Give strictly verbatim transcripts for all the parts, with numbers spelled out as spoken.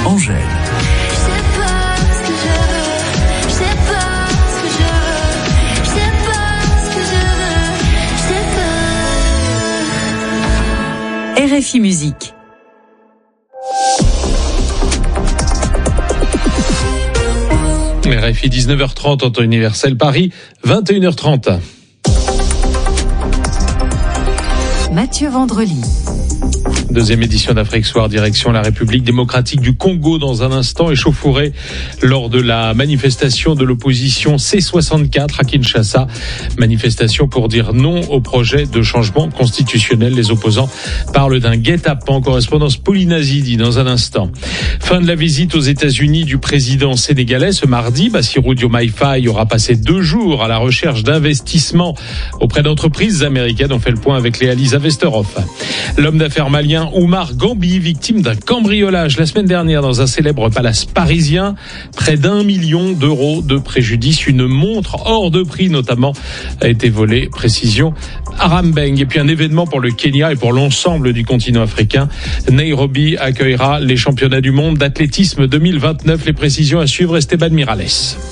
Angèle. R F I Musique. R F I dix-neuf heures trente en temps universel, Paris vingt et une heures trente. Mathieu Vendrely. Deuxième édition d'Afrique Soir, direction la République démocratique du Congo dans un instant, échauffourée lors de la manifestation de l'opposition C soixante-quatre à Kinshasa. Manifestation pour dire non au projet de changement constitutionnel. Les opposants parlent d'un guet-apens. Correspondance Pauline Azidi dans un instant. Fin de la visite aux États-Unis du président sénégalais ce mardi. Bassirou Diomaye Faye aura passé deux jours à la recherche d'investissements auprès d'entreprises américaines. On fait le point avec Léa Lisa Vesterhoff. L'homme d'affaires malien Oumar Gambi, victime d'un cambriolage la semaine dernière dans un célèbre palace parisien. Près d'un million d'euros de préjudice. Une montre hors de prix notamment a été volée. Précision Aram Beng. Et puis un événement pour le Kenya et pour l'ensemble du continent africain. Nairobi accueillera les championnats du monde d'athlétisme deux mille vingt-neuf. Les précisions à suivre, Esteban Mirales.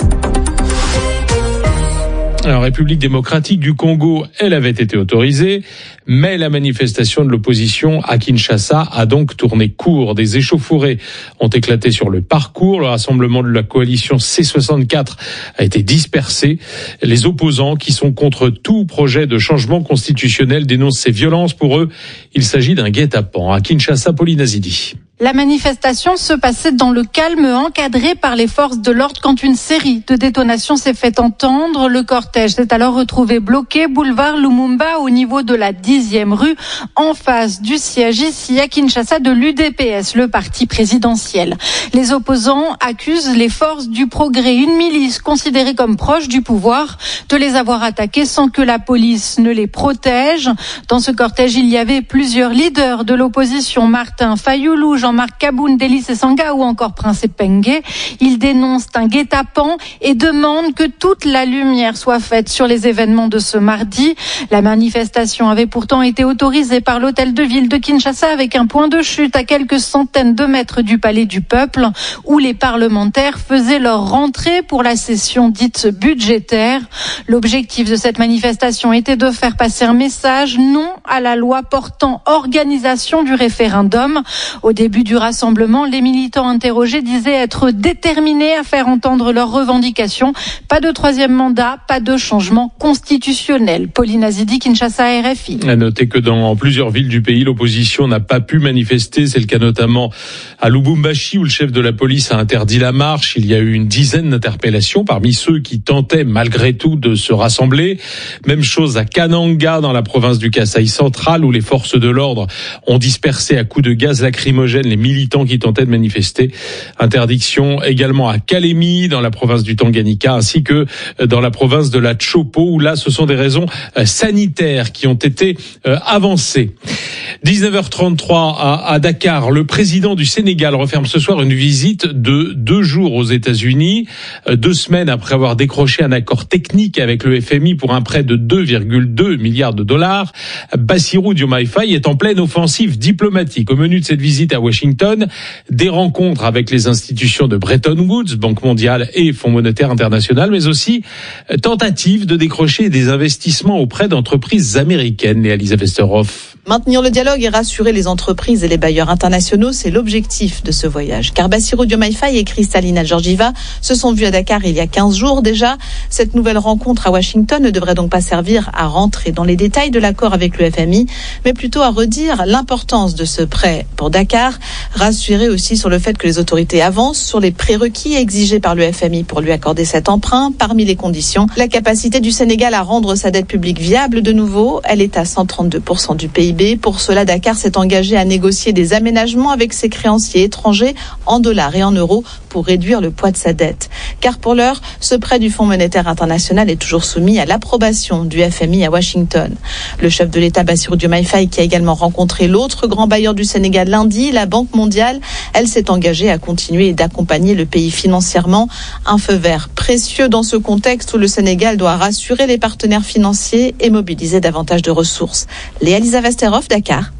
La République démocratique du Congo, elle avait été autorisée, mais la manifestation de l'opposition à Kinshasa a donc tourné court. Des échauffourées ont éclaté sur le parcours. Le rassemblement de la coalition C soixante-quatre a été dispersé. Les opposants, qui sont contre tout projet de changement constitutionnel, dénoncent ces violences. Pour eux, il s'agit d'un guet-apens. À Kinshasa, Pauline Azidi. La manifestation se passait dans le calme, encadré par les forces de l'ordre, quand une série de détonations s'est fait entendre. Le cortège s'est alors retrouvé bloqué boulevard Lumumba au niveau de la dixième rue, en face du siège ici à Kinshasa de l'U D P S, le parti présidentiel. Les opposants accusent les forces du progrès, une milice considérée comme proche du pouvoir, de les avoir attaqués sans que la police ne les protège. Dans ce cortège, il y avait plusieurs leaders de l'opposition, Martin Fayulu, Jean-Marc Kaboun, Delis Sanga ou encore Prince Epenge. Ils dénoncent un guet-apens et demandent que toute la lumière soit faite sur les événements de ce mardi. La manifestation avait pourtant été autorisée par l'hôtel de ville de Kinshasa avec un point de chute à quelques centaines de mètres du palais du peuple où les parlementaires faisaient leur rentrée pour la session dite budgétaire. L'objectif de cette manifestation était de faire passer un message non à la loi portant organisation du référendum. Au début du rassemblement, les militants interrogés disaient être déterminés à faire entendre leurs revendications. Pas de troisième mandat, pas de changement constitutionnel. Pauline Azidi, Kinshasa, R F I. À noter que dans plusieurs villes du pays, l'opposition n'a pas pu manifester. C'est le cas notamment à Lubumbashi où le chef de la police a interdit la marche. Il y a eu une dizaine d'interpellations parmi ceux qui tentaient malgré tout de se rassembler. Même chose à Kananga dans la province du Kasaï central où les forces de l'ordre ont dispersé à coups de gaz lacrymogène les militants qui tentaient de manifester. Interdiction également à Kalemi dans la province du Tanganyika ainsi que dans la province de la Tshopo où là ce sont des raisons sanitaires qui ont été avancées. dix-neuf heures trente-trois à, à Dakar, le président du Sénégal referme ce soir une visite de deux jours aux États-Unis, deux semaines après avoir décroché un accord technique avec le F M I pour un prêt de deux virgule deux milliards de dollars. Bassirou Diomaye Faye est en pleine offensive diplomatique. Au menu de cette visite à Washington, des rencontres avec les institutions de Bretton Woods, Banque mondiale et Fonds monétaire international, mais aussi tentative de décrocher des investissements auprès d'entreprises américaines. Léa Lisa Vesterhoff. Maintenir le dialogue et rassurer les entreprises et les bailleurs internationaux, c'est l'objectif de ce voyage. Car Bassirou Diomaye Faye et Kristalina Georgieva se sont vus à Dakar il y a quinze jours déjà. Cette nouvelle rencontre à Washington ne devrait donc pas servir à rentrer dans les détails de l'accord avec le F M I, mais plutôt à redire l'importance de ce prêt pour Dakar, rassurer aussi sur le fait que les autorités avancent sur les prérequis exigés par le F M I pour lui accorder cet emprunt. Parmi les conditions, la capacité du Sénégal à rendre sa dette publique viable de nouveau. Elle est à cent trente-deux pour cent du P I B. Pour cela, Dakar s'est engagé à négocier des aménagements avec ses créanciers étrangers en dollars et en euros pour réduire le poids de sa dette. Car pour l'heure, ce prêt du Fonds monétaire international est toujours soumis à l'approbation du F M I à Washington. Le chef de l'État, Bassirou Diomaye Faye, qui a également rencontré l'autre grand bailleur du Sénégal lundi, la Banque mondiale, elle s'est engagée à continuer d'accompagner le pays financièrement. Un feu vert précieux dans ce contexte où le Sénégal doit rassurer les partenaires financiers et mobiliser davantage de ressources. Léa Lisa Vesterhoff, Dakar.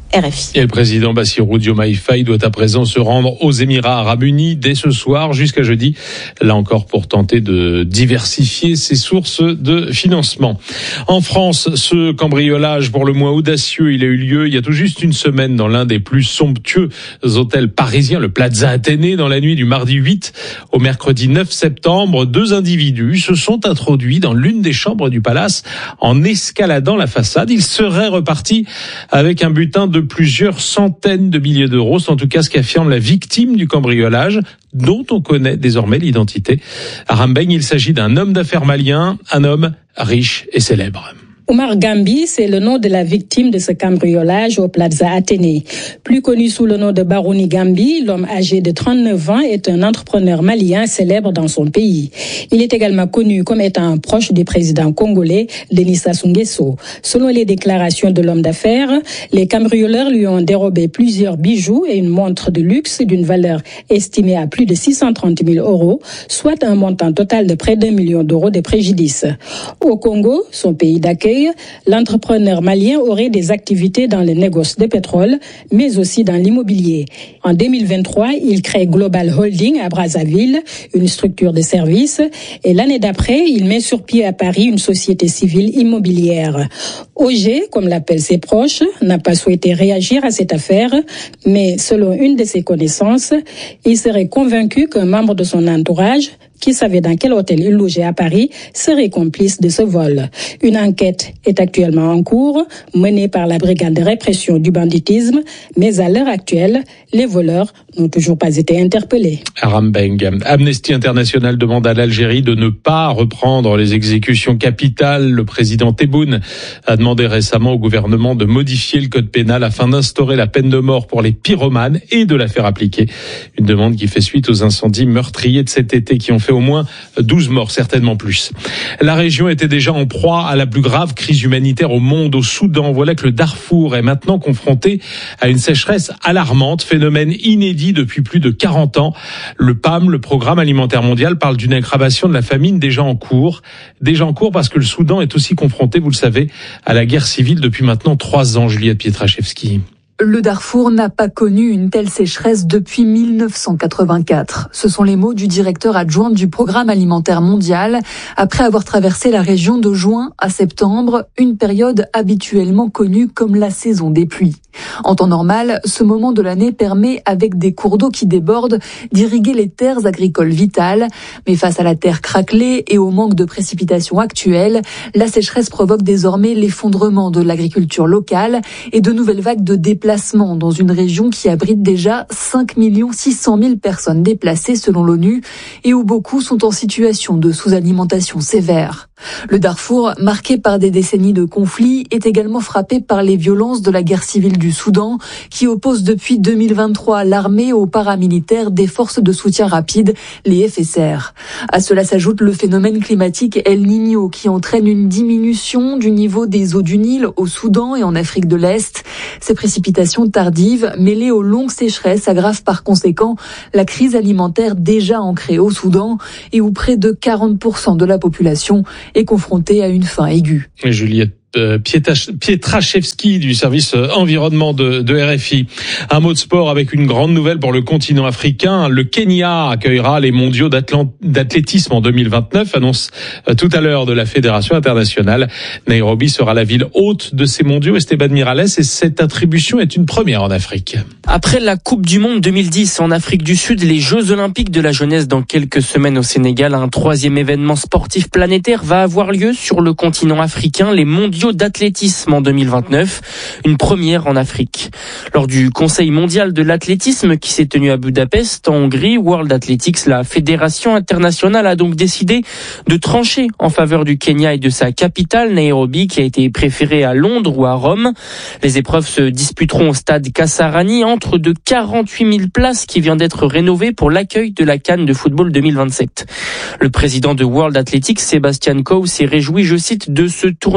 R F I. Et le président Bassirou Diomaye Faye doit à présent se rendre aux Émirats Arabes Unis dès ce soir jusqu'à jeudi. Là encore pour tenter de diversifier ses sources de financement. En France, ce cambriolage pour le moins audacieux, il a eu lieu il y a tout juste une semaine dans l'un des plus somptueux hôtels parisiens, le Plaza Athénée, dans la nuit du mardi huit au mercredi neuf septembre. Deux individus se sont introduits dans l'une des chambres du palace en escaladant la façade. Ils seraient repartis avec un butin de plusieurs centaines de milliers d'euros. C'est en tout cas ce qu'affirme la victime du cambriolage, dont on connaît désormais l'identité. À Rambeng, il s'agit d'un homme d'affaires malien, un homme riche et célèbre. Oumar Gambi, c'est le nom de la victime de ce cambriolage au Plaza Athénée. Plus connu sous le nom de Barouni Gambi, l'homme âgé de trente-neuf ans est un entrepreneur malien célèbre dans son pays. Il est également connu comme étant un proche du président congolais, Denis Sassou Nguesso. Selon les déclarations de l'homme d'affaires, les cambrioleurs lui ont dérobé plusieurs bijoux et une montre de luxe d'une valeur estimée à plus de six cent trente mille euros, soit un montant total de près d'un million d'euros de préjudice. Au Congo, son pays d'accueil, l'entrepreneur malien aurait des activités dans les négoces de pétrole, mais aussi dans l'immobilier. En deux mille vingt-trois, il crée Global Holding à Brazzaville, une structure de services, et l'année d'après, il met sur pied à Paris une société civile immobilière. O G, comme l'appellent ses proches, n'a pas souhaité réagir à cette affaire, mais selon une de ses connaissances, il serait convaincu qu'un membre de son entourage, qui savait dans quel hôtel il logeait à Paris, serait complice de ce vol. Une enquête est actuellement en cours, menée par la brigade de répression du banditisme, mais à l'heure actuelle, les voleurs n'ont toujours pas été interpellés. Rambeng. Amnesty International demande à l'Algérie de ne pas reprendre les exécutions capitales. Le président Tebboune a demandé récemment au gouvernement de modifier le code pénal afin d'instaurer la peine de mort pour les pyromanes et de la faire appliquer. Une demande qui fait suite aux incendies meurtriers de cet été qui ont fait au moins douze morts, certainement plus. La région était déjà en proie à la plus grave crise humanitaire au monde, au Soudan. Voilà que le Darfour est maintenant confronté à une sécheresse alarmante, phénomène inédit depuis plus de quarante ans. Le P A M, le Programme alimentaire mondial, parle d'une aggravation de la famine déjà en cours. Déjà en cours parce que le Soudan est aussi confronté, vous le savez, à la guerre civile depuis maintenant trois ans, Juliette Pietraszewski. Le Darfour n'a pas connu une telle sécheresse depuis mille neuf cent quatre-vingt-quatre. Ce sont les mots du directeur adjoint du Programme alimentaire mondial, après avoir traversé la région de juin à septembre, une période habituellement connue comme la saison des pluies. En temps normal, ce moment de l'année permet, avec des cours d'eau qui débordent, d'irriguer les terres agricoles vitales. Mais face à la terre craquelée et au manque de précipitations actuelles, la sécheresse provoque désormais l'effondrement de l'agriculture locale et de nouvelles vagues de déplacement dans une région qui abrite déjà cinq millions six cent mille personnes déplacées selon l'ONU et où beaucoup sont en situation de sous-alimentation sévère. Le Darfour, marqué par des décennies de conflits, est également frappé par les violences de la guerre civile du Soudan qui oppose depuis deux mille vingt-trois l'armée aux paramilitaires des forces de soutien rapide, les F S R. À cela s'ajoute le phénomène climatique El Niño qui entraîne une diminution du niveau des eaux du Nil au Soudan et en Afrique de l'Est. Ces précipitations tardives, mêlées aux longues sécheresses, aggravent par conséquent la crise alimentaire déjà ancrée au Soudan et où près de quarante pour cent de la population est confrontée à une faim aiguë. Et Juliette Pietraszewski du service environnement de, de R F I. Un mot de sport avec une grande nouvelle pour le continent africain. Le Kenya accueillera les mondiaux d'athlétisme en deux mille vingt-neuf, annonce tout à l'heure de la Fédération internationale. Nairobi sera la ville hôte de ces mondiaux, Esteban Miralles, et cette attribution est une première en Afrique. Après la Coupe du Monde deux mille dix en Afrique du Sud, les Jeux Olympiques de la jeunesse dans quelques semaines au Sénégal, un troisième événement sportif planétaire va avoir lieu sur le continent africain, les mondiaux d'athlétisme en deux mille vingt-neuf, une première en Afrique. Lors du Conseil mondial de l'athlétisme qui s'est tenu à Budapest, en Hongrie, World Athletics, la fédération internationale a donc décidé de trancher en faveur du Kenya et de sa capitale, Nairobi, qui a été préférée à Londres ou à Rome. Les épreuves se disputeront au stade Kasarani, entre de quarante-huit mille places qui vient d'être rénovées pour l'accueil de la CAN de football deux mille vingt-sept. Le président de World Athletics, Sebastian Coe, s'est réjoui, je cite, de ce tournant historique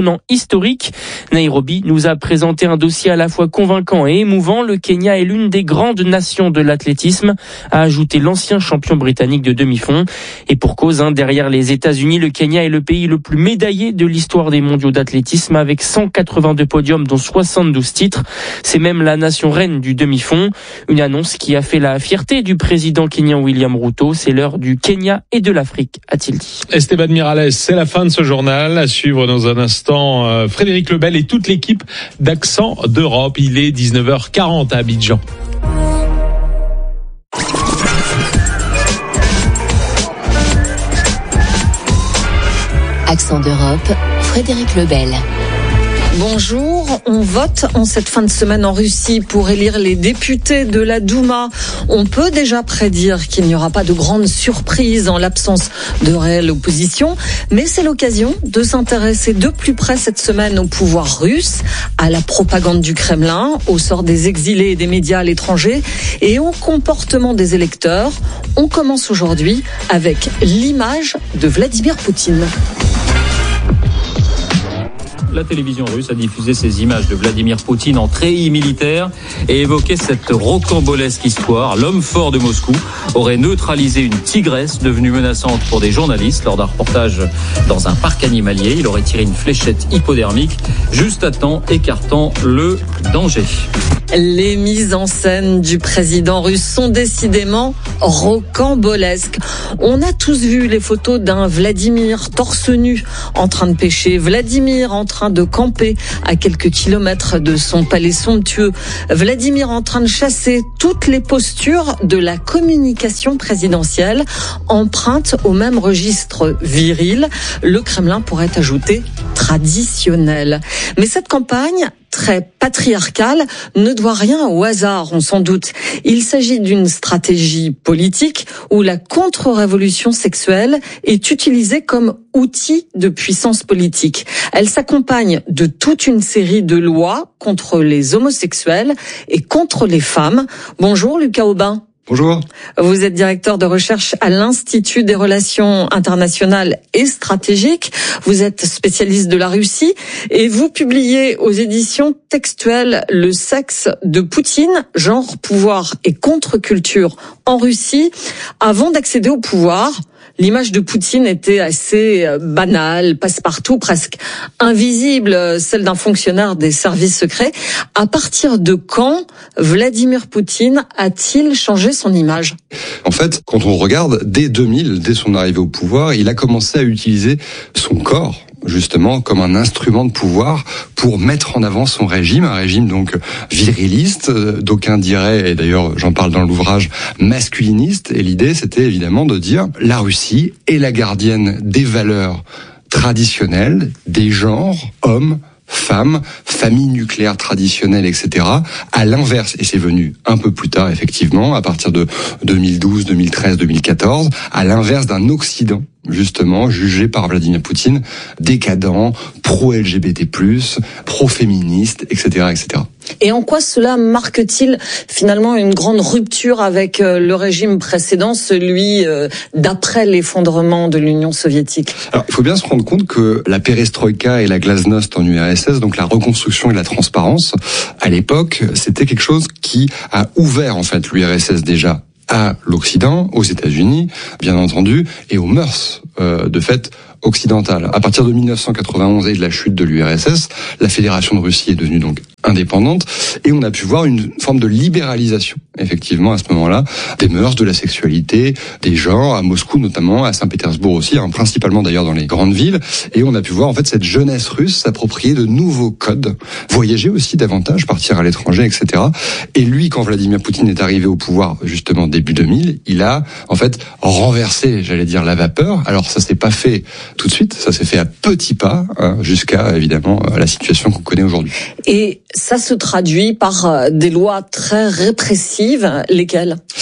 historique. Nairobi nous a présenté un dossier à la fois convaincant et émouvant. Le Kenya est l'une des grandes nations de l'athlétisme, a ajouté l'ancien champion britannique de demi-fond. Et pour cause, hein, derrière les États-Unis, le Kenya est le pays le plus médaillé de l'histoire des mondiaux d'athlétisme avec cent quatre-vingt-deux podiums dont soixante-douze titres. C'est même la nation reine du demi-fond. Une annonce qui a fait la fierté du président kenyan William Ruto. C'est l'heure du Kenya et de l'Afrique, a-t-il dit. Esteban Miralles, c'est la fin de ce journal. À suivre dans un instant euh, Frédéric Lebel et toute l'équipe d'Accent d'Europe. Il est dix-neuf heures quarante à Abidjan. Accent d'Europe, Frédéric Lebel. Bonjour, on vote en cette fin de semaine en Russie pour élire les députés de la Douma. On peut déjà prédire qu'il n'y aura pas de grande surprise en l'absence de réelle opposition, mais c'est l'occasion de s'intéresser de plus près cette semaine au pouvoir russe, à la propagande du Kremlin, au sort des exilés et des médias à l'étranger et au comportement des électeurs. On commence aujourd'hui avec l'image de Vladimir Poutine. La télévision russe a diffusé ces images de Vladimir Poutine en treillis militaire et évoqué cette rocambolesque histoire. L'homme fort de Moscou aurait neutralisé une tigresse devenue menaçante pour des journalistes lors d'un reportage dans un parc animalier. Il aurait tiré une fléchette hypodermique juste à temps, écartant le danger. Les mises en scène du président russe sont décidément rocambolesques. On a tous vu les photos d'un Vladimir torse nu en train de pêcher, Vladimir en train de camper à quelques kilomètres de son palais somptueux, Vladimir en train de chasser. Toutes les postures de la communication présidentielle empruntent au même registre viril. Le Kremlin pourrait ajouter traditionnel. Mais cette campagne très patriarcale ne doit rien au hasard, on s'en doute. Il s'agit d'une stratégie politique où la contre-révolution sexuelle est utilisée comme outil de puissance politique. Elle s'accompagne de toute une série de lois contre les homosexuels et contre les femmes. Bonjour Lucas Aubin. Bonjour. Vous êtes directeur de recherche à l'Institut des relations internationales et stratégiques. Vous êtes spécialiste de la Russie et vous publiez aux éditions textuelles Le sexe de Poutine, genre, pouvoir et contre-culture en Russie. Avant d'accéder au pouvoir, l'image de Poutine était assez banale, passe-partout, presque invisible, celle d'un fonctionnaire des services secrets. À partir de quand Vladimir Poutine a-t-il changé son image ? En fait, quand on regarde, dès deux mille, dès son arrivée au pouvoir, il a commencé à utiliser son corps justement comme un instrument de pouvoir pour mettre en avant son régime, un régime donc viriliste, d'aucuns diraient, et d'ailleurs j'en parle dans l'ouvrage, masculiniste, et l'idée c'était évidemment de dire la Russie est la gardienne des valeurs traditionnelles, des genres, hommes, femmes, famille nucléaire traditionnelle, et cetera. À l'inverse, et c'est venu un peu plus tard effectivement, à partir de deux mille douze, deux mille treize, deux mille quatorze, à l'inverse d'un Occident justement jugé par Vladimir Poutine décadent, pro-L G B T plus, pro-féministe, et cetera, et cetera. Et en quoi cela marque-t-il finalement une grande rupture avec le régime précédent, celui d'après l'effondrement de l'Union soviétique ? Alors, il faut bien se rendre compte que la perestroïka et la glasnost en U R S S, donc la reconstruction et la transparence, à l'époque, c'était quelque chose qui a ouvert en fait l'U R S S déjà à l'Occident, aux États-Unis, bien entendu, et aux mœurs euh, de fait occidentales. À partir de mille neuf cent quatre-vingt-onze et de la chute de l'U R S S, la Fédération de Russie est devenue donc indépendante, et on a pu voir une forme de libéralisation, effectivement, à ce moment-là, des mœurs, de la sexualité, des genres, à Moscou notamment, à Saint-Pétersbourg aussi, hein, principalement d'ailleurs dans les grandes villes, et on a pu voir en fait cette jeunesse russe s'approprier de nouveaux codes, voyager aussi davantage, partir à l'étranger, et cetera. Et lui, quand Vladimir Poutine est arrivé au pouvoir, justement début deux mille, il a en fait renversé, j'allais dire, la vapeur. Alors ça s'est pas fait tout de suite, ça s'est fait à petits pas, hein, jusqu'à évidemment la situation qu'on connaît aujourd'hui. Et ça se traduit par des lois très répressives, lesquelles ?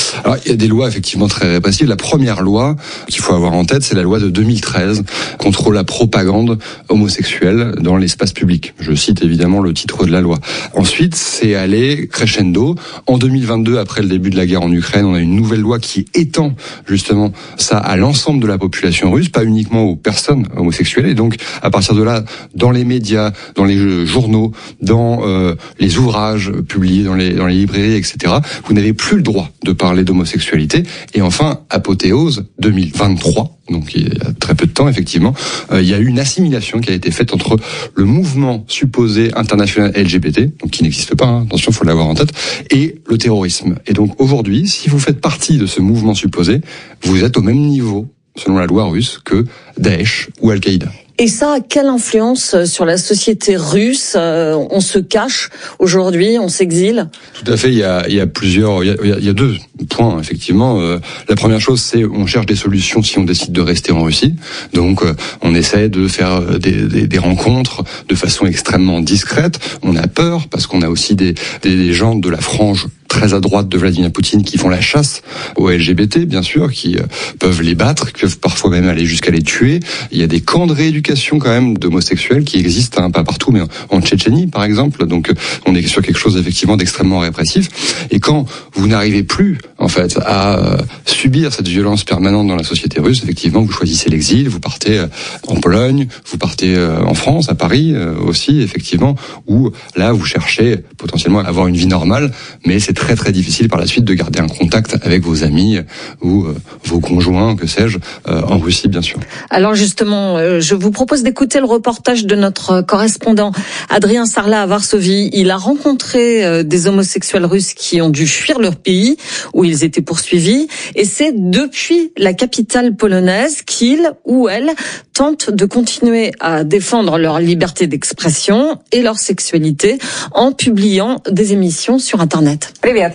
Alors, il y a des lois effectivement très répressives. La première loi qu'il faut avoir en tête, c'est la loi de deux mille treize contre la propagande homosexuelle dans l'espace public. Je cite évidemment le titre de la loi. Ensuite, c'est allé crescendo. En deux mille vingt-deux, après le début de la guerre en Ukraine, on a une nouvelle loi qui étend justement ça à l'ensemble de la population russe, pas uniquement aux personnes homosexuelles. Et donc, à partir de là, dans les médias, dans les journaux, dans euh, les ouvrages publiés dans les, dans les librairies, et cetera, vous n'avez plus le droit de parler d'homosexualité. Et enfin, apothéose, deux mille vingt-trois, donc il y a très peu de temps, effectivement, euh, il y a eu une assimilation qui a été faite entre le mouvement supposé international L G B T, donc qui n'existe pas, hein, attention, il faut l'avoir en tête, et le terrorisme. Et donc aujourd'hui, si vous faites partie de ce mouvement supposé, vous êtes au même niveau, selon la loi russe, que Daesh ou Al-Qaïda. Et ça a quelle influence sur la société russe ? euh, On se cache aujourd'hui, on s'exile ? Tout à fait, il y a, il y a plusieurs, il y a, il y a deux points, effectivement. Euh, la première chose, c'est on cherche des solutions si on décide de rester en Russie. Donc, euh, on essaie de faire des, des, des rencontres de façon extrêmement discrète. On a peur parce qu'on a aussi des, des, des gens de la frange très à droite de Vladimir Poutine qui font la chasse aux L G B T, bien sûr, qui euh, peuvent les battre, qui peuvent parfois même aller jusqu'à les tuer. Il y a des camps de rééducation quand même d'homosexuels qui existent, hein, pas partout, mais en Tchétchénie, par exemple. Donc, on est sur quelque chose effectivement d'extrêmement répressif. Et quand vous n'arrivez plus, en fait, à euh, subir cette violence permanente dans la société russe, effectivement, vous choisissez l'exil, vous partez euh, en Pologne, vous partez euh, en France, à Paris euh, aussi, effectivement, où là, vous cherchez potentiellement à avoir une vie normale, mais c'est très très difficile par la suite de garder un contact avec vos amis ou euh, vos conjoints, que sais-je, euh, en Russie, bien sûr. Alors justement, euh, je vous propose d'écouter le reportage de notre correspondant Adrien Sarlat à Varsovie. Il a rencontré euh, des homosexuels russes qui ont dû fuir leur pays, où ils étaient poursuivis, et c'est depuis la capitale polonaise qu'ils ou elles tentent de continuer à défendre leur liberté d'expression et leur sexualité en publiant des émissions sur Internet.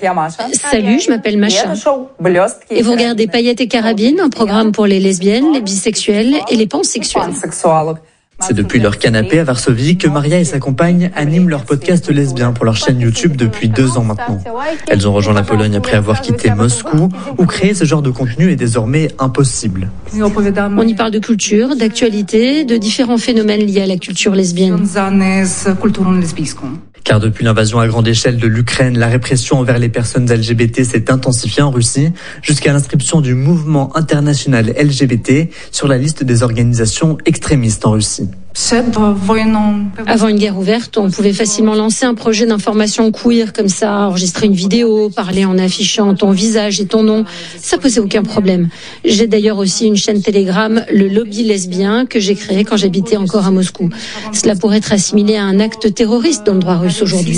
Salut, je m'appelle Masha. Et vous regardez Paillettes et Carabines, un programme pour les lesbiennes, les bisexuels et les pansexuels. C'est depuis leur canapé à Varsovie que Maria et sa compagne animent leur podcast lesbien pour leur chaîne YouTube depuis deux ans maintenant. Elles ont rejoint la Pologne après avoir quitté Moscou, où créer ce genre de contenu est désormais impossible. On y parle de culture, d'actualité, de différents phénomènes liés à la culture lesbienne. Car depuis l'invasion à grande échelle de l'Ukraine, la répression envers les personnes L G B T s'est intensifiée en Russie, jusqu'à l'inscription du mouvement international L G B T sur la liste des organisations extrémistes en Russie. Avant une guerre ouverte, on pouvait facilement lancer un projet d'information queer comme ça, enregistrer une vidéo, parler en affichant ton visage et ton nom. Ça posait aucun problème. J'ai d'ailleurs aussi une chaîne Telegram, le Lobby lesbien, que j'ai créé quand j'habitais encore à Moscou. Cela pourrait être assimilé à un acte terroriste dans le droit russe aujourd'hui.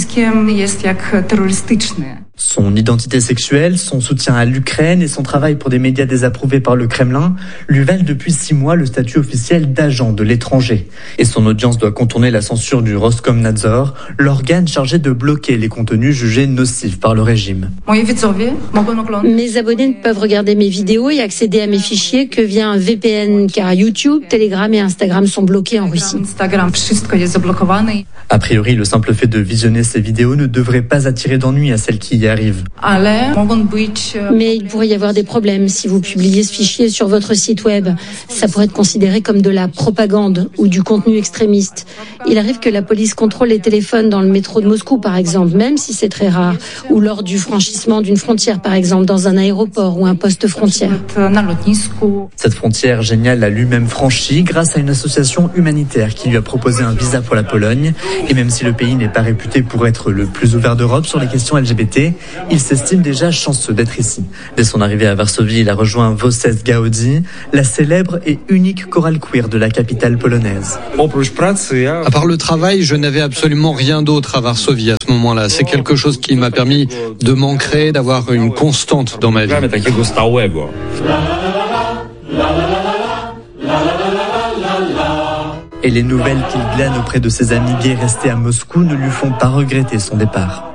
Son identité sexuelle, son soutien à l'Ukraine et son travail pour des médias désapprouvés par le Kremlin lui valent depuis six mois le statut officiel d'agent de l'étranger. Et son audience doit contourner la censure du Roskomnadzor, l'organe chargé de bloquer les contenus jugés nocifs par le régime. Mes abonnés ne peuvent regarder mes vidéos et accéder à mes fichiers que via un V P N, car YouTube, Telegram et Instagram sont bloqués en Russie. A priori, le simple fait de visionner ces vidéos ne devrait pas attirer d'ennui à celles qui y arrivent. Mais il pourrait y avoir des problèmes si vous publiez ce fichier sur votre site web. Ça pourrait être considéré comme de la propagande ou du contenu extrémiste. Il arrive que la police contrôle les téléphones dans le métro de Moscou, par exemple, même si c'est très rare, ou lors du franchissement d'une frontière, par exemple, dans un aéroport ou un poste frontière. Cette frontière géniale a lui-même franchi grâce à une association humanitaire qui lui a proposé un visa pour la Pologne. Et même si le pays n'est pas réputé pour être le plus ouvert d'Europe sur les questions L G B T, il s'estime déjà chanceux d'être ici. Dès son arrivée à Varsovie, il a rejoint Wojciech Gaudi, la célèbre et unique chorale queer de la capitale polonaise. À part le travail, je n'avais absolument rien d'autre à Varsovie à ce moment-là. C'est quelque chose qui m'a permis de m'ancrer, d'avoir une constante dans ma vie. Et les nouvelles qu'il glane auprès de ses amis gays restés à Moscou ne lui font pas regretter son départ.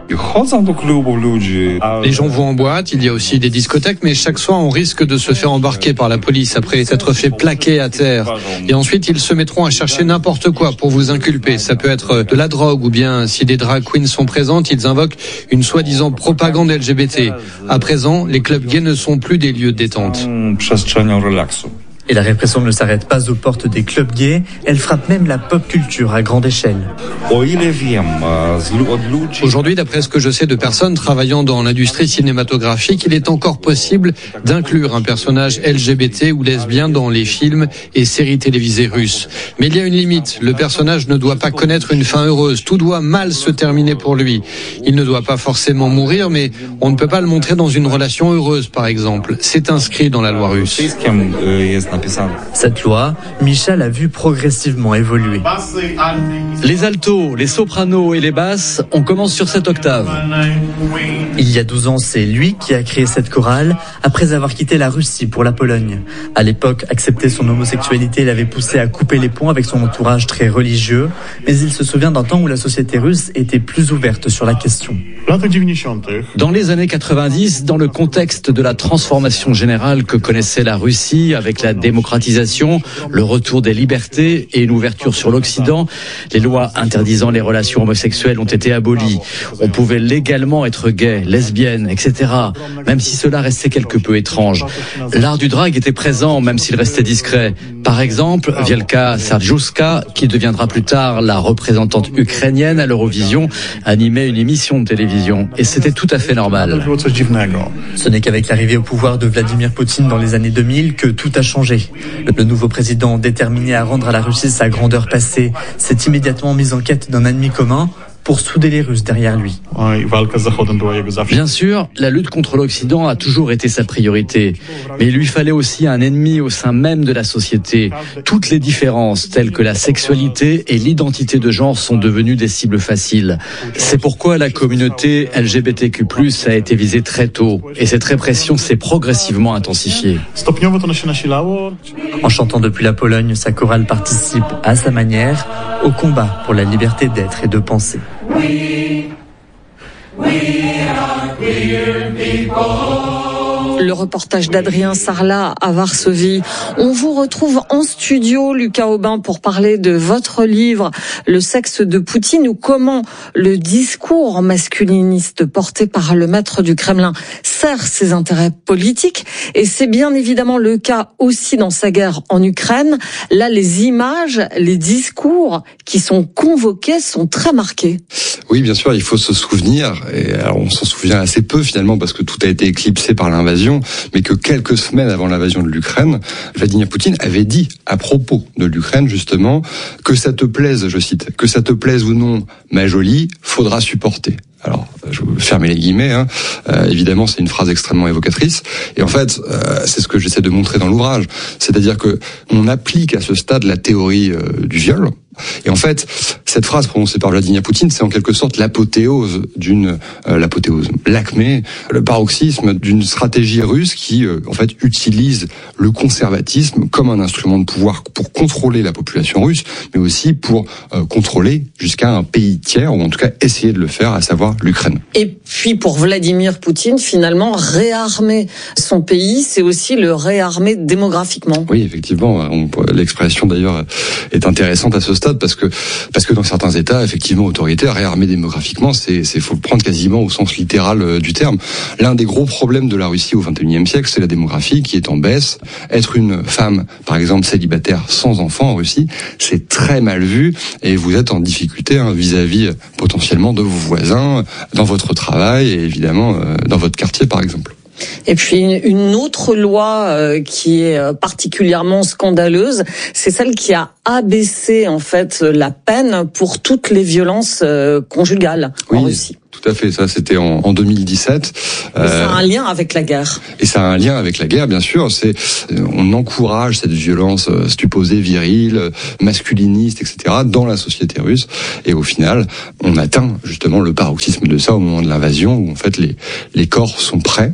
Les gens vont en boîte, il y a aussi des discothèques, mais chaque soir on risque de se faire embarquer par la police après s'être fait plaquer à terre. Et ensuite ils se mettront à chercher n'importe quoi pour vous inculper. Ça peut être de la drogue ou bien si des drag queens sont présentes, ils invoquent une soi-disant propagande L G B T. À présent, les clubs gays ne sont plus des lieux de détente. Et la répression ne s'arrête pas aux portes des clubs gays, elle frappe même la pop culture à grande échelle. Aujourd'hui, d'après ce que je sais de personnes travaillant dans l'industrie cinématographique, il est encore possible d'inclure un personnage L G B T ou lesbien dans les films et séries télévisées russes. Mais il y a une limite, le personnage ne doit pas connaître une fin heureuse, tout doit mal se terminer pour lui. Il ne doit pas forcément mourir, mais on ne peut pas le montrer dans une relation heureuse, par exemple. C'est inscrit dans la loi russe. Cette loi, Misha l'a vu progressivement évoluer. Les altos, les sopranos et les basses, on commence sur cette octave. Il y a douze ans, c'est lui qui a créé cette chorale après avoir quitté la Russie pour la Pologne. À l'époque, accepter son homosexualité l'avait poussé à couper les ponts avec son entourage très religieux, mais il se souvient d'un temps où la société russe était plus ouverte sur la question. Dans les années quatre-vingt-dix, dans le contexte de la transformation générale que connaissait la Russie avec la démocratisation, le retour des libertés et une ouverture sur l'Occident, les lois interdisant les relations homosexuelles ont été abolies. On pouvait légalement être gay, lesbienne, et cetera, même si cela restait quelque peu étrange. L'art du drag était présent, même s'il restait discret. Par exemple, Wielka Sergiuska, qui deviendra plus tard la représentante ukrainienne à l'Eurovision, animait une émission de télévision. Et c'était tout à fait normal. Ce n'est qu'avec l'arrivée au pouvoir de Vladimir Poutine dans les années deux mille que tout a changé. Le nouveau président, déterminé à rendre à la Russie sa grandeur passée, s'est immédiatement mis en quête d'un ennemi commun pour souder les Russes derrière lui. Bien sûr, la lutte contre l'Occident a toujours été sa priorité, mais il lui fallait aussi un ennemi au sein même de la société. Toutes les différences, telles que la sexualité et l'identité de genre, sont devenues des cibles faciles. C'est pourquoi la communauté L G B T Q plus, a été visée très tôt, et cette répression s'est progressivement intensifiée. En chantant depuis la Pologne, sa chorale participe à sa manière au combat pour la liberté d'être et de penser. We, we are queer people. Le reportage d'Adrien Sarlat à Varsovie. On vous retrouve en studio, Lucas Aubin, pour parler de votre livre « Le sexe de Poutine » ou comment le discours masculiniste porté par le maître du Kremlin sert ses intérêts politiques. Et c'est bien évidemment le cas aussi dans sa guerre en Ukraine. Là, les images, les discours qui sont convoqués sont très marqués. Oui, bien sûr, il faut se souvenir, et alors on s'en souvient assez peu finalement parce que tout a été éclipsé par l'invasion, mais que quelques semaines avant l'invasion de l'Ukraine, Vladimir Poutine avait dit à propos de l'Ukraine justement que ça te plaise, je cite, que ça te plaise ou non, ma jolie, faudra supporter. Alors, je vais fermer les guillemets, hein. Euh, évidemment, c'est une phrase extrêmement évocatrice. Et en fait, euh, c'est ce que j'essaie de montrer dans l'ouvrage. C'est-à-dire que on applique à ce stade la théorie euh, du viol. Et en fait, cette phrase prononcée par Vladimir Poutine, c'est en quelque sorte l'apothéose d'une, euh, l'apothéose, l'acmé, le paroxysme d'une stratégie russe qui, euh, en fait, utilise le conservatisme comme un instrument de pouvoir pour contrôler la population russe, mais aussi pour euh, contrôler jusqu'à un pays tiers, ou en tout cas essayer de le faire, à savoir l'Ukraine. Et puis pour Vladimir Poutine, finalement, réarmer son pays, c'est aussi le réarmer démographiquement. Oui, effectivement, on, l'expression d'ailleurs est intéressante à ce stade parce que parce que dans certains États, effectivement, autoritaires, réarmer démographiquement, c'est c'est faut le prendre quasiment au sens littéral du terme. L'un des gros problèmes de la Russie au vingt et unième siècle, c'est la démographie qui est en baisse. Être une femme, par exemple, célibataire sans enfant en Russie, c'est très mal vu et vous êtes en difficulté hein, vis-à-vis potentiellement de vos voisins, dans votre travail et évidemment euh, dans votre quartier, par exemple. Et puis une autre loi euh, qui est particulièrement scandaleuse, c'est celle qui a abaissé en fait la peine pour toutes les violences euh, conjugales oui, en Russie. Tout à fait, ça c'était en, en deux mille dix-sept. Et euh, ça a un lien avec la guerre. Et ça a un lien avec la guerre, bien sûr. C'est, on encourage cette violence supposée virile, masculiniste, et cetera dans la société russe. Et au final, on atteint justement le paroxysme de ça au moment de l'invasion, où en fait les les corps sont prêts.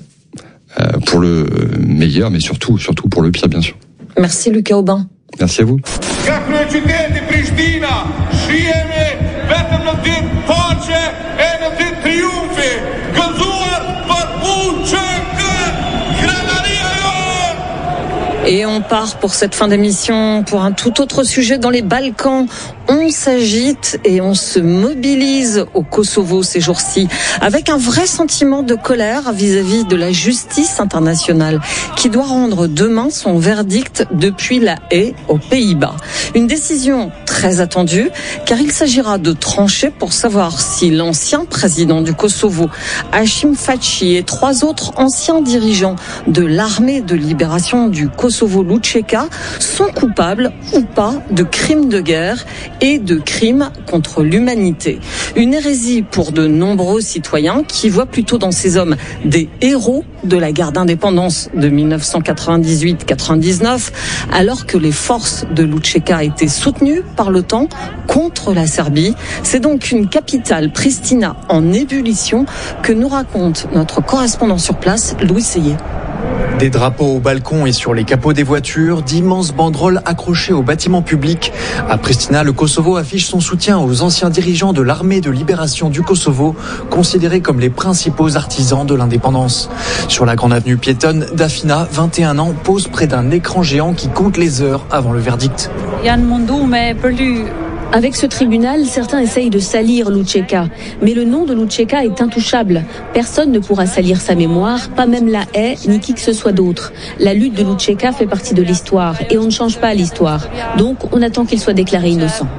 Pour le meilleur, mais surtout, surtout pour le pire, bien sûr. Merci Lucas Aubin. Merci à vous. Et on part pour cette fin d'émission pour un tout autre sujet dans les Balkans. On s'agite et on se mobilise au Kosovo ces jours-ci avec un vrai sentiment de colère vis-à-vis de la justice internationale qui doit rendre demain son verdict depuis La Haye aux Pays-Bas. Une décision très attendue car il s'agira de trancher pour savoir si l'ancien président du Kosovo, Hashim Thaçi, et trois autres anciens dirigeants de l'armée de libération du Kosovo, l'U C K, sont coupables ou pas de crimes de guerre et de crimes contre l'humanité. Une hérésie pour de nombreux citoyens qui voient plutôt dans ces hommes des héros de la guerre d'indépendance de dix-neuf cent quatre-vingt-dix-huit quatre-vingt-dix-neuf, alors que les forces de l'U C K étaient soutenues par l'OTAN contre la Serbie. C'est donc une capitale, Pristina, en ébullition que nous raconte notre correspondant sur place, Louis Seyé. Des drapeaux au balcon et sur les capots des voitures, d'immenses banderoles accrochées aux bâtiments publics. À Pristina, le Kosovo affiche son soutien aux anciens dirigeants de l'armée de libération du Kosovo, considérés comme les principaux artisans de l'indépendance. Sur la grande avenue piétonne, Dafina, vingt et un ans, pose près d'un écran géant qui compte les heures avant le verdict. Avec ce tribunal, certains essayent de salir l'U C K. Mais le nom de l'U C K est intouchable. Personne ne pourra salir sa mémoire, pas même La Haye, ni qui que ce soit d'autre. La lutte de l'U C K fait partie de l'histoire, et on ne change pas l'histoire. Donc, on attend qu'il soit déclaré innocent.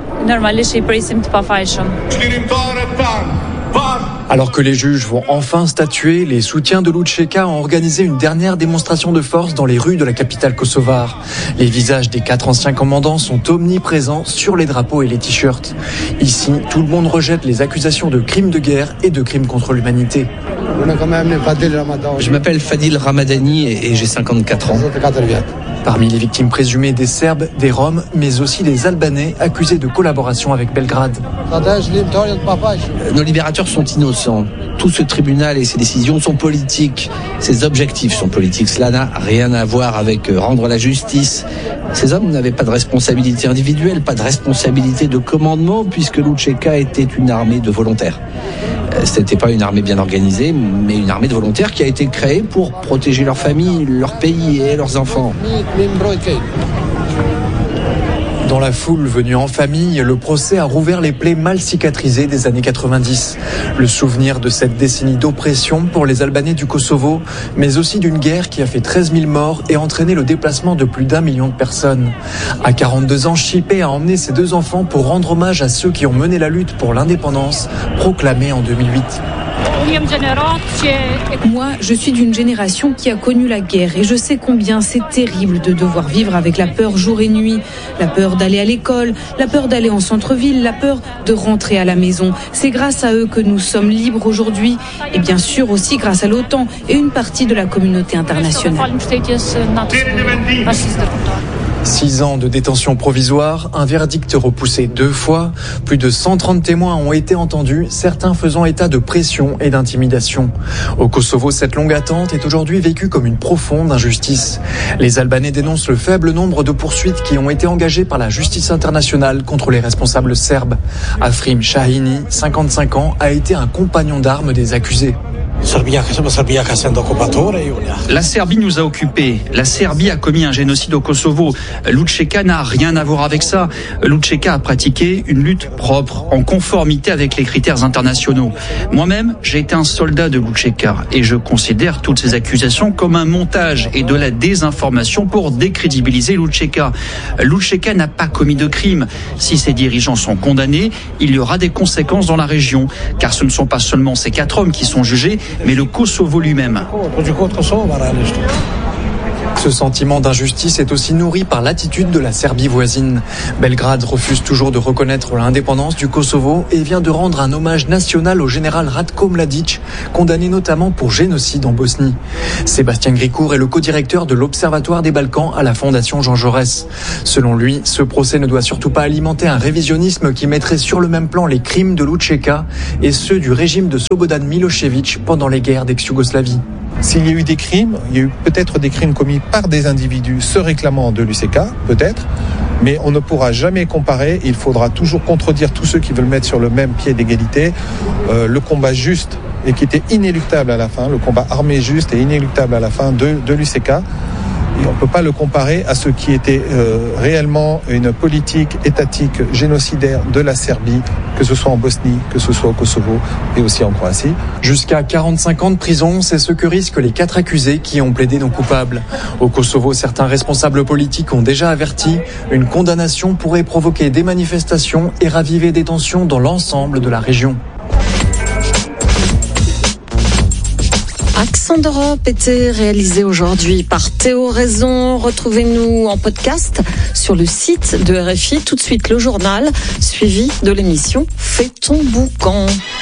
Alors que les juges vont enfin statuer, les soutiens de l'U C K ont organisé une dernière démonstration de force dans les rues de la capitale kosovare. Les visages des quatre anciens commandants sont omniprésents sur les drapeaux et les t-shirts. Ici, tout le monde rejette les accusations de crimes de guerre et de crimes contre l'humanité. Je m'appelle Fadil Ramadani et j'ai cinquante-quatre ans. Parmi les victimes présumées des Serbes, des Roms, mais aussi des Albanais accusés de collaboration avec Belgrade. Nos libérateurs sont innocents. Tout ce tribunal et ses décisions sont politiques. Ses objectifs sont politiques. Cela n'a rien à voir avec rendre la justice. Ces hommes n'avaient pas de responsabilité individuelle, pas de responsabilité de commandement, puisque l'U C K était une armée de volontaires. Ce n'était pas une armée bien organisée, mais une armée de volontaires qui a été créée pour protéger leur famille, leur pays et leurs enfants. Dans la foule venue en famille, le procès a rouvert les plaies mal cicatrisées des années quatre-vingt-dix. Le souvenir de cette décennie d'oppression pour les Albanais du Kosovo, mais aussi d'une guerre qui a fait treize mille morts et entraîné le déplacement de plus d'un million de personnes. À quarante-deux ans, Stipe a emmené ses deux enfants pour rendre hommage à ceux qui ont mené la lutte pour l'indépendance, proclamée en deux mille huit. Moi, je suis d'une génération qui a connu la guerre et je sais combien c'est terrible de devoir vivre avec la peur jour et nuit, la peur d'aller à l'école, la peur d'aller en centre-ville, la peur de rentrer à la maison. C'est grâce à eux que nous sommes libres aujourd'hui et bien sûr aussi grâce à l'OTAN et une partie de la communauté internationale. Six ans de détention provisoire, un verdict repoussé deux fois. Plus de cent trente témoins ont été entendus, certains faisant état de pression et d'intimidation. Au Kosovo, cette longue attente est aujourd'hui vécue comme une profonde injustice. Les Albanais dénoncent le faible nombre de poursuites qui ont été engagées par la justice internationale contre les responsables serbes. Afrim Shahini, cinquante-cinq ans, a été un compagnon d'armes des accusés. La Serbie nous a occupés. La Serbie a commis un génocide au Kosovo. L'U C K n'a rien à voir avec ça. L'U C K a pratiqué une lutte propre, en conformité avec les critères internationaux. Moi-même, j'ai été un soldat de l'U C K et je considère toutes ces accusations comme un montage et de la désinformation pour décrédibiliser l'U C K. L'U C K n'a pas commis de crime. Si ses dirigeants sont condamnés, il y aura des conséquences dans la région, car ce ne sont pas seulement ces quatre hommes qui sont jugés, mais le Kosovo lui-même. Ce sentiment d'injustice est aussi nourri par l'attitude de la Serbie voisine. Belgrade refuse toujours de reconnaître l'indépendance du Kosovo et vient de rendre un hommage national au général Ratko Mladic, condamné notamment pour génocide en Bosnie. Sébastien Gricourt est le co-directeur de l'Observatoire des Balkans à la Fondation Jean Jaurès. Selon lui, ce procès ne doit surtout pas alimenter un révisionnisme qui mettrait sur le même plan les crimes de l'U C K et ceux du régime de Slobodan Milošević pendant les guerres d'ex-Yougoslavie. S'il y a eu des crimes, il y a eu peut-être des crimes commis par des individus se réclamant de l'U C K, peut-être, Mais on ne pourra jamais comparer, il faudra toujours contredire tous ceux qui veulent mettre sur le même pied d'égalité euh, le combat juste et qui était inéluctable à la fin, le combat armé juste et inéluctable à la fin de, de l'U C K. Et on ne peut pas le comparer à ce qui était euh, réellement une politique étatique génocidaire de la Serbie, que ce soit en Bosnie, que ce soit au Kosovo et aussi en Croatie. Jusqu'à quarante-cinq ans de prison, c'est ce que risquent les quatre accusés qui ont plaidé non coupables. Au Kosovo, certains responsables politiques ont déjà averti, une condamnation pourrait provoquer des manifestations et raviver des tensions dans l'ensemble de la région. Accent d'Europe était réalisé aujourd'hui par Théo Raison. Retrouvez-nous en podcast sur le site de R F I. Tout de suite, le journal, suivi de l'émission Fais ton boucan.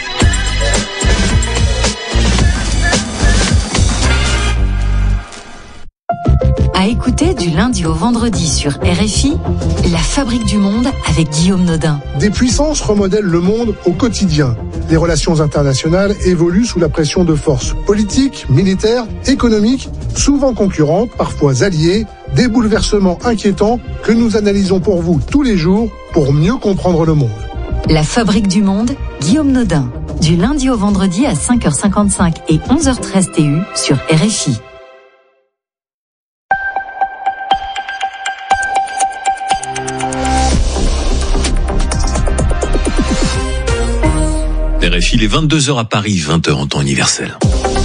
À écouter du lundi au vendredi sur R F I, La Fabrique du Monde avec Guillaume Nodin. Des puissances remodèlent le monde au quotidien. Les relations internationales évoluent sous la pression de forces politiques, militaires, économiques, souvent concurrentes, parfois alliées, des bouleversements inquiétants que nous analysons pour vous tous les jours pour mieux comprendre le monde. La Fabrique du Monde, Guillaume Nodin. Du lundi au vendredi à cinq heures cinquante-cinq et onze heures treize T U sur R F I. R F I, il est vingt-deux heures à Paris, vingt heures en temps universel.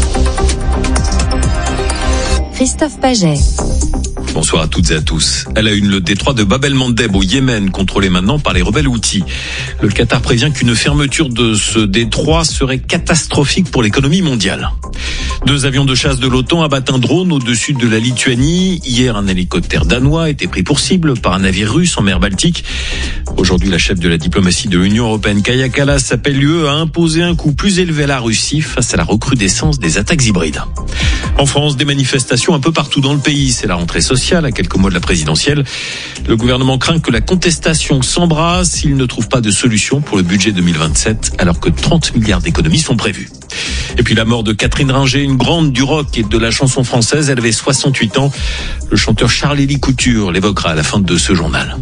Christophe Paget. Bonsoir à toutes et à tous. À la une, le détroit de Bab el-Mandeb au Yémen, contrôlé maintenant par les rebelles houthis. Le Qatar prévient qu'une fermeture de ce détroit serait catastrophique pour l'économie mondiale. Deux avions de chasse de l'OTAN abattent un drone au-dessus de la Lituanie. Hier, un hélicoptère danois a été pris pour cible par un navire russe en mer Baltique. Aujourd'hui, la chef de la diplomatie de l'Union européenne, Kaja Kallas, appelle l'U E à imposer un coût plus élevé à la Russie face à la recrudescence des attaques hybrides. En France, des manifestations un peu partout dans le pays. C'est la rentrée sociale à quelques mois de la présidentielle. Le gouvernement craint que la contestation s'embrase s'il ne trouve pas de solution pour le budget deux mille vingt-sept, alors que trente milliards d'économies sont prévues. Et puis la mort de Catherine Ringer, une grande du rock et de la chanson française. Elle avait soixante-huit ans. Le chanteur Charles-Élie Couture l'évoquera à la fin de ce journal.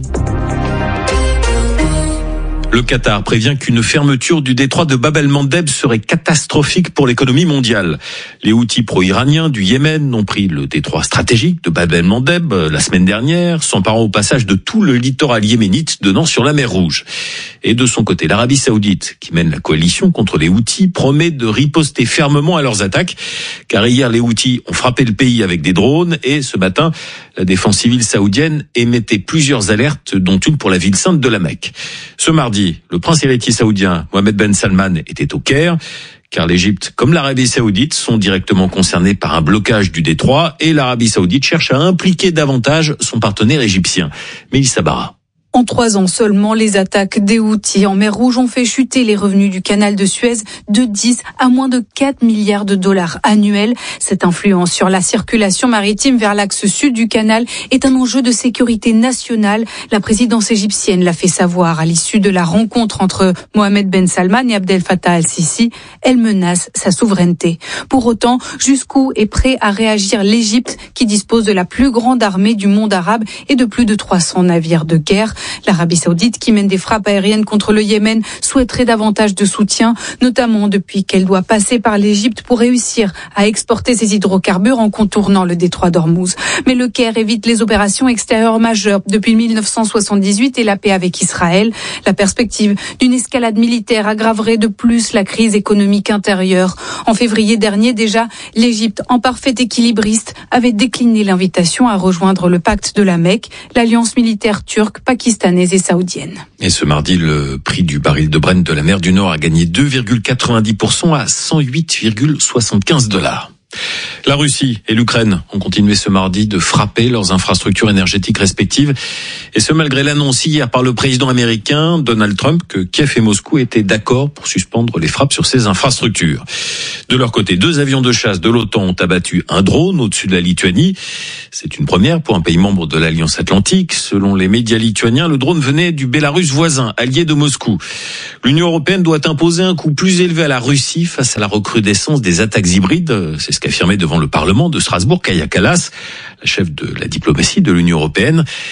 Le Qatar prévient qu'une fermeture du détroit de Bab el-Mandeb serait catastrophique pour l'économie mondiale. Les Houthis pro-iraniens du Yémen ont pris le détroit stratégique de Bab el-Mandeb la semaine dernière, s'emparant au passage de tout le littoral yéménite donnant sur la mer Rouge. Et de son côté, l'Arabie saoudite, qui mène la coalition contre les Houthis, promet de riposter fermement à leurs attaques, car hier les Houthis ont frappé le pays avec des drones et ce matin, la défense civile saoudienne émettait plusieurs alertes, dont une pour la ville sainte de la Mecque. Ce mardi, le prince héritier saoudien Mohammed Ben Salman était au Caire, car l'Égypte, comme l'Arabie saoudite, sont directement concernés par un blocage du détroit et l'Arabie saoudite cherche à impliquer davantage son partenaire égyptien. Mélissa Bara. En trois ans seulement, les attaques des Houthis en mer Rouge ont fait chuter les revenus du canal de Suez de dix à moins de quatre milliards de dollars annuels. Cette influence sur la circulation maritime vers l'axe sud du canal est un enjeu de sécurité nationale. La présidence égyptienne l'a fait savoir à l'issue de la rencontre entre Mohamed Ben Salman et Abdel Fattah al-Sisi. Elle menace sa souveraineté. Pour autant, jusqu'où est prêt à réagir l'Égypte, qui dispose de la plus grande armée du monde arabe et de plus de trois cents navires de guerre? L'Arabie saoudite, qui mène des frappes aériennes contre le Yémen, souhaiterait davantage de soutien, notamment depuis qu'elle doit passer par l'Égypte pour réussir à exporter ses hydrocarbures en contournant le détroit d'Ormuz. Mais le Caire évite les opérations extérieures majeures depuis mille neuf cent soixante-dix-huit et la paix avec Israël. La perspective d'une escalade militaire aggraverait de plus la crise économique intérieure. En février dernier déjà, l'Égypte, en parfait équilibriste, avait décliné l'invitation à rejoindre le pacte de la Mecque, l'alliance militaire turque, pakistanaise et saoudienne. Et ce mardi, le prix du baril de Brent de la mer du Nord a gagné deux virgule quatre-vingt-dix pour cent à cent huit virgule soixante-quinze dollars. La Russie et l'Ukraine ont continué ce mardi de frapper leurs infrastructures énergétiques respectives. Et ce, malgré l'annonce hier par le président américain Donald Trump que Kiev et Moscou étaient d'accord pour suspendre les frappes sur ces infrastructures. De leur côté, deux avions de chasse de l'OTAN ont abattu un drone au-dessus de la Lituanie. C'est une première pour un pays membre de l'Alliance Atlantique. Selon les médias lituaniens, le drone venait du Bélarus voisin, allié de Moscou. L'Union européenne doit imposer un coût plus élevé à la Russie face à la recrudescence des attaques hybrides. C'est ce qu'affirmait devant le Parlement de Strasbourg Kaja Kallas, la chef de la diplomatie de l'Union européenne.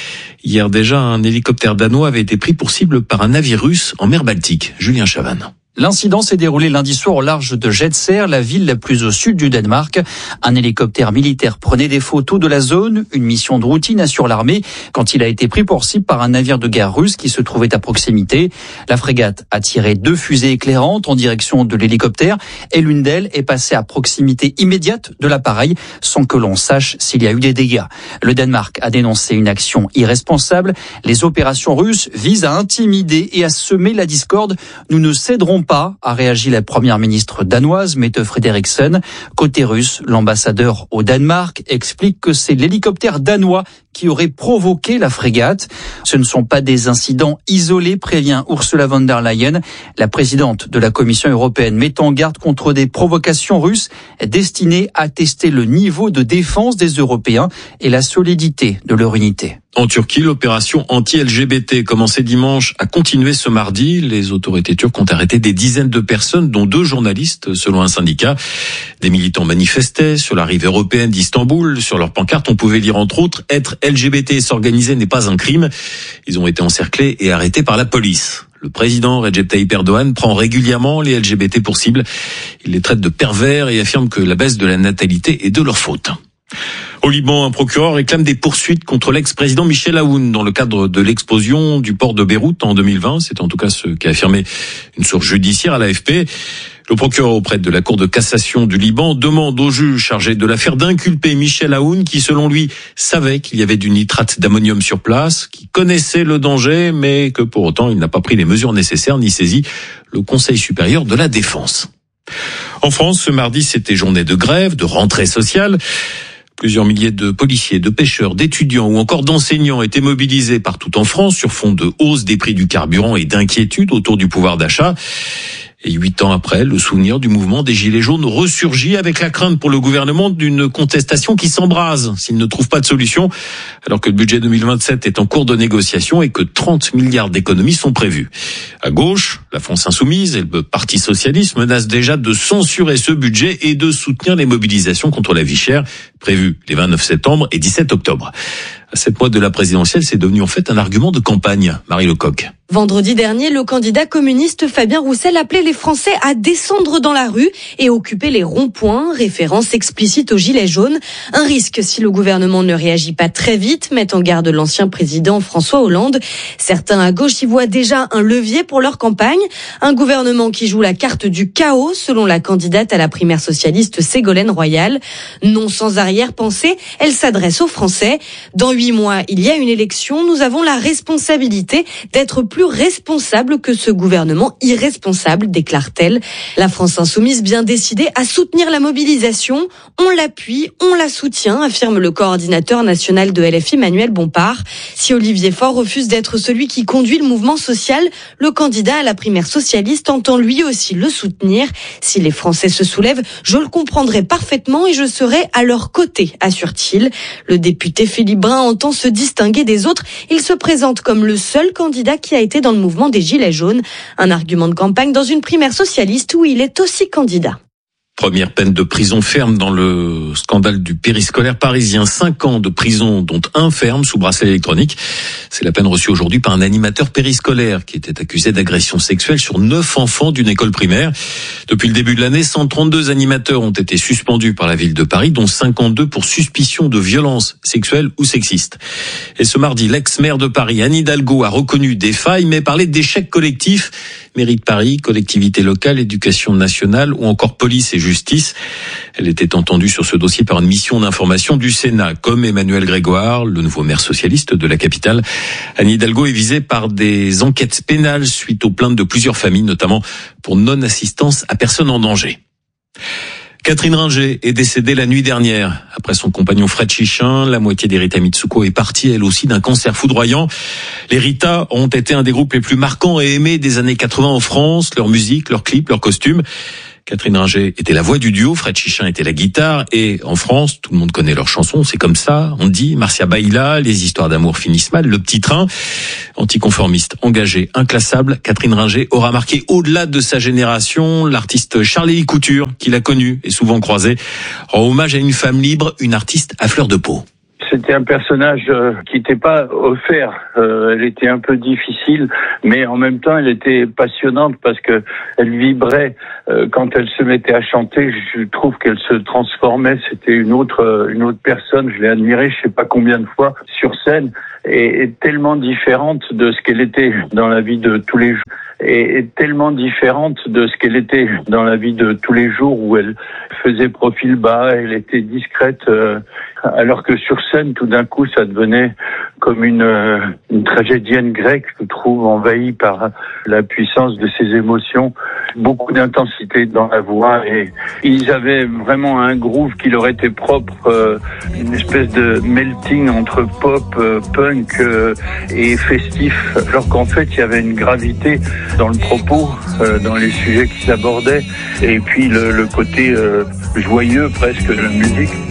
Hier déjà, un hélicoptère danois avait été pris pour cible par un navire russe en mer Baltique. Julien Chavannes. L'incident s'est déroulé lundi soir au large de Jetser, la ville la plus au sud du Danemark. Un hélicoptère militaire prenait des photos de la zone, une mission de routine assure l'armée, quand il a été pris pour cible par un navire de guerre russe qui se trouvait à proximité. La frégate a tiré deux fusées éclairantes en direction de l'hélicoptère et l'une d'elles est passée à proximité immédiate de l'appareil sans que l'on sache s'il y a eu des dégâts. Le Danemark a dénoncé une action irresponsable. Les opérations russes visent à intimider et à semer la discorde. Nous ne céderons pas, a réagi la première ministre danoise, Mette Frederiksen. Côté russe, l'ambassadeur au Danemark explique que c'est l'hélicoptère danois qui aurait provoqué la frégate. Ce ne sont pas des incidents isolés, prévient Ursula von der Leyen. La présidente de la Commission européenne met en garde contre des provocations russes destinées à tester le niveau de défense des Européens et la solidité de leur unité. En Turquie, l'opération anti-L G B T commencée dimanche a continué ce mardi. Les autorités turques ont arrêté des dizaines de personnes, dont deux journalistes, selon un syndicat. Des militants manifestaient sur la rive européenne d'Istanbul. Sur leurs pancartes, on pouvait lire entre autres « Être L G B T et s'organiser n'est pas un crime ». Ils ont été encerclés et arrêtés par la police. Le président Recep Tayyip Erdogan prend régulièrement les L G B T pour cible. Il les traite de pervers et affirme que la baisse de la natalité est de leur faute. Au Liban, un procureur réclame des poursuites contre l'ex-président Michel Aoun dans le cadre de l'explosion du port de Beyrouth en deux mille vingt. C'est en tout cas ce qu'a affirmé une source judiciaire à l'A F P. Le procureur auprès de la Cour de cassation du Liban demande au juge chargé de l'affaire d'inculper Michel Aoun qui, selon lui, savait qu'il y avait du nitrate d'ammonium sur place, qui connaissait le danger, mais que pour autant il n'a pas pris les mesures nécessaires ni saisi le Conseil supérieur de la défense. En France, ce mardi, c'était journée de grève, de rentrée sociale. Plusieurs milliers de policiers, de pêcheurs, d'étudiants ou encore d'enseignants étaient mobilisés partout en France sur fond de hausse des prix du carburant et d'inquiétude autour du pouvoir d'achat. Et huit ans après, le souvenir du mouvement des Gilets jaunes ressurgit avec la crainte pour le gouvernement d'une contestation qui s'embrase s'il ne trouve pas de solution, alors que le budget deux mille vingt-sept est en cours de négociation et que trente milliards d'économies sont prévues. À gauche, la France insoumise et le Parti socialiste menacent déjà de censurer ce budget et de soutenir les mobilisations contre la vie chère prévues les vingt-neuf septembre et dix-sept octobre. À sept mois de la présidentielle, c'est devenu en fait un argument de campagne. Marie Lecoq. Vendredi dernier, le candidat communiste Fabien Roussel appelait les Français à descendre dans la rue et occuper les ronds-points, référence explicite aux gilets jaunes. Un risque si le gouvernement ne réagit pas très vite, met en garde l'ancien président François Hollande. Certains à gauche y voient déjà un levier pour leur campagne. Un gouvernement qui joue la carte du chaos, selon la candidate à la primaire socialiste Ségolène Royal. Non sans arrière-pensée, elle s'adresse aux Français. Dans huit mois, il y a une élection. Nous avons la responsabilité d'être plus responsable que ce gouvernement irresponsable, déclare-t-elle. La France insoumise bien décidée à soutenir la mobilisation. On l'appuie, on la soutient, affirme le coordinateur national de L F I, Manuel Bompard. Si Olivier Faure refuse d'être celui qui conduit le mouvement social, le candidat à la primaire socialiste entend lui aussi le soutenir. Si les Français se soulèvent, je le comprendrai parfaitement et je serai à leur côté, assure-t-il. Le député Philippe Brun entend se distinguer des autres. Il se présente comme le seul candidat qui a été dans le mouvement des Gilets jaunes. Un argument de campagne dans une primaire socialiste où il est aussi candidat. Première peine de prison ferme dans le scandale du périscolaire parisien. Cinq ans de prison, dont un ferme sous bracelet électronique. C'est la peine reçue aujourd'hui par un animateur périscolaire qui était accusé d'agression sexuelle sur neuf enfants d'une école primaire. Depuis le début de l'année, cent trente-deux animateurs ont été suspendus par la ville de Paris, dont cinquante-deux pour suspicion de violence sexuelle ou sexiste. Et ce mardi, l'ex-maire de Paris, Anne Hidalgo, a reconnu des failles, mais parlait d'échec collectif. Mairie de Paris, collectivité locale, éducation nationale ou encore police et justice. Elle était entendue sur ce dossier par une mission d'information du Sénat, comme Emmanuel Grégoire, le nouveau maire socialiste de la capitale. Anne Hidalgo est visée par des enquêtes pénales suite aux plaintes de plusieurs familles, notamment pour non-assistance à personne en danger. Catherine Ringer est décédée la nuit dernière. Après son compagnon Fred Chichin, la moitié des Rita Mitsuko est partie elle aussi d'un cancer foudroyant. Les Rita ont été un des groupes les plus marquants et aimés des années quatre-vingts en France. Leur musique, leurs clips, leurs costumes. Catherine Ringer était la voix du duo, Fred Chichin était la guitare, et en France, tout le monde connaît leurs chansons, c'est comme ça, on dit, Marcia Baïla, Les histoires d'amour finissent mal, Le petit train. Anticonformiste, engagée, inclassable, Catherine Ringer aura marqué au-delà de sa génération. L'artiste Charlie Couture, qui l'a connue et souvent croisée, rend hommage à une femme libre, une artiste à fleur de peau. C'était un personnage euh, qui n'était pas offert. Euh, elle était un peu difficile, mais en même temps, elle était passionnante parce que elle vibrait euh, quand elle se mettait à chanter. Je trouve qu'elle se transformait. C'était une autre, euh, une autre personne. Je l'ai admirée, je sais pas combien de fois sur scène, et, et tellement différente de ce qu'elle était dans la vie de tous les jours. Et, et tellement différente de ce qu'elle était dans la vie de tous les jours, où elle faisait profil bas, elle était discrète, euh, alors que sur scène, tout d'un coup, ça devenait comme une, euh, une tragédienne grecque, je trouve, envahie par la puissance de ses émotions, beaucoup d'intensité dans la voix, et ils avaient vraiment un groove qui leur était propre, euh, une espèce de melting entre pop, euh, punk euh, et festif, alors qu'en fait, il y avait une gravité dans le propos, euh, dans les sujets qu'ils abordaient, et puis le, le côté euh, joyeux presque de la musique.